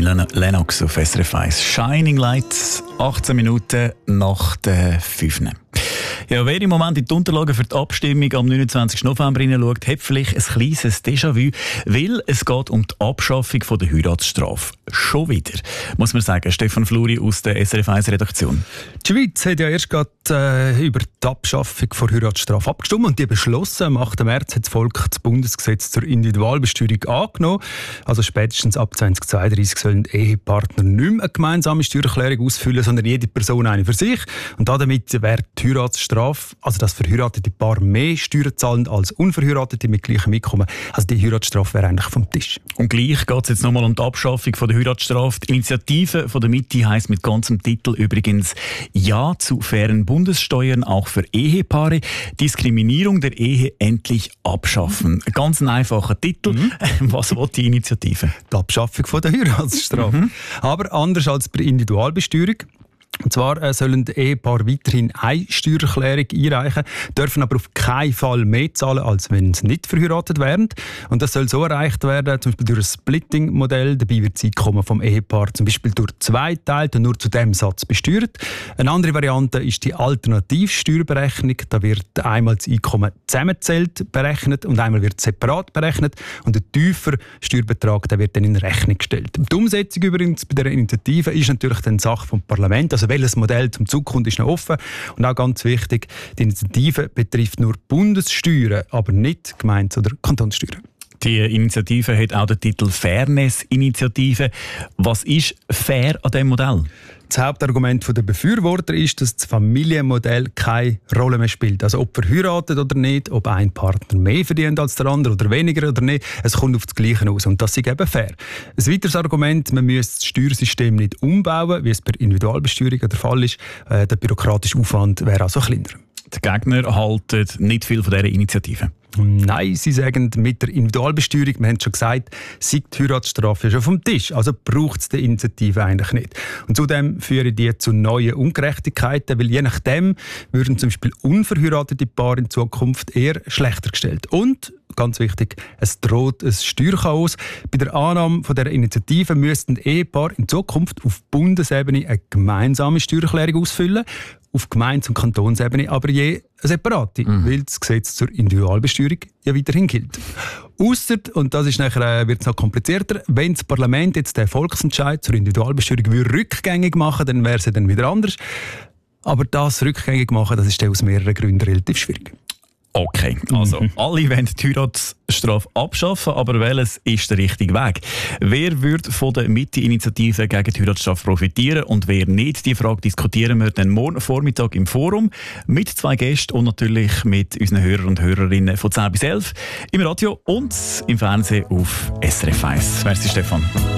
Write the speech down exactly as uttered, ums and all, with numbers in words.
Len- Lennox auf S R F eins. Shining Lights, achtzehn Minuten nach der fünf. Ja, wer im Moment in die Unterlagen für die Abstimmung am neunundzwanzigsten November hineinschaut, hat vielleicht ein kleines Déjà-vu, weil es geht um die Abschaffung von der Heiratsstrafe. Schon wieder, muss man sagen. Stefan Fluri aus der S R F eins Redaktion. Die Schweiz hat ja erst gerade äh, über die Abschaffung der Heiratsstrafe abgestimmt und die beschlossen. Am achten März hat das Volk das Bundesgesetz zur Individualbesteuerung angenommen. Also spätestens ab zweitausendzweiunddreißig sollen Ehepartner nicht mehr eine gemeinsame Steuererklärung ausfüllen, sondern jede Person eine für sich. Und damit wäre die Heiratsstrafe, also dass verheiratete Paar mehr Steuern zahlen als unverheiratete mit gleichem Einkommen, also die Heiratsstrafe wäre eigentlich vom Tisch. Und gleich geht es jetzt nochmal um die Abschaffung von der Heiratsstrafe. Die Initiative von der Mitte heisst mit ganzem Titel übrigens «Ja zu fairen Bundessteuern auch für Ehepaare. Diskriminierung der Ehe endlich abschaffen». Ein ganz einfacher Titel. Mhm. Was will die Initiative? Die Abschaffung von der Heiratsstrafe. Mhm. Aber anders als bei der Individualbesteuerung. Und zwar äh, sollen die Ehepaare weiterhin eine Steuererklärung einreichen, dürfen aber auf keinen Fall mehr zahlen, als wenn sie nicht verheiratet wären. Und das soll so erreicht werden, zum Beispiel durch ein Splitting-Modell. Dabei wird das Einkommen vom Ehepaar zum Beispiel durch zwei geteilt und nur zu dem Satz besteuert. Eine andere Variante ist die Alternativsteuerberechnung. Da wird einmal das Einkommen zusammengezählt berechnet und einmal wird separat berechnet. Und der tiefere Steuerbetrag der wird dann in Rechnung gestellt. Die Umsetzung übrigens bei der Initiative ist natürlich dann Sache vom Parlament. Also welches Modell zum Zug kommt, ist noch offen. Und auch ganz wichtig, die Initiative betrifft nur Bundessteuern, aber nicht Gemeindes- oder Kantonssteuern. Die Initiative hat auch den Titel «Fairness-Initiative». Was ist fair an diesem Modell? Das Hauptargument der Befürworter ist, dass das Familienmodell keine Rolle mehr spielt. Also ob verheiratet oder nicht, ob ein Partner mehr verdient als der andere oder weniger oder nicht, es kommt auf das Gleiche aus und das ist eben fair. Ein weiteres Argument, man müsste das Steuersystem nicht umbauen, wie es bei Individualbesteuerung der Fall ist. Der bürokratische Aufwand wäre also kleiner. Die Gegner halten nicht viel von dieser Initiative. Nein, sie sagen, mit der Individualbesteuerung, wir haben es schon gesagt, sei die Heiratsstrafe schon vom Tisch. Also braucht es die Initiative eigentlich nicht. Und zudem führen die zu neuen Ungerechtigkeiten, weil je nachdem würden zum Beispiel unverheiratete Paare in Zukunft eher schlechter gestellt. Und ganz wichtig, es droht ein Steuerchaos. Bei der Annahme von dieser Initiative müssten Ehepaare in Zukunft auf Bundesebene eine gemeinsame Steuererklärung ausfüllen, auf Gemeindes- und Kantonsebene aber je separate, mhm. weil das Gesetz zur Individualbesteuerung ja weiterhin gilt. Ausser, und das ist nachher, wird es noch komplizierter, wenn das Parlament jetzt den Volksentscheid zur Individualbesteuerung rückgängig machen, dann wäre es ja dann wieder anders. Aber das rückgängig machen, das ist aus mehreren Gründen relativ schwierig. Okay, also mhm. alle wollen die Heiratsstrafe abschaffen, aber welches ist der richtige Weg? Wer würde von der Mitte-Initiative gegen die Heiratsstrafe profitieren und wer nicht? Die Frage diskutieren wir dann morgen Vormittag im Forum mit zwei Gästen und natürlich mit unseren Hörern und Hörerinnen von zehn bis elf im Radio und im Fernsehen auf S R F eins. Merci, Stefan.